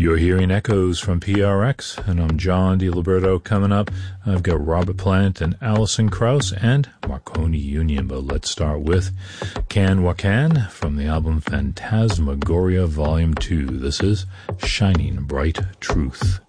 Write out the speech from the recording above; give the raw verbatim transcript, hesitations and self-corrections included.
You're hearing Echoes from P R X, and I'm John DiLiberto. Coming up, I've got Robert Plant and Alison Krauss and Marconi Union, but let's start with Can Wakan from the album Phantasmagoria Volume two. This is Shining Bright Truth.